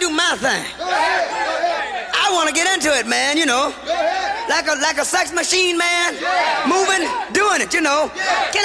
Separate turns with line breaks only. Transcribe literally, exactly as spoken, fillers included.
do my thing. I want to get into it, man, you know. Like a, like a sex machine, man. Moving, doing it, you know. Can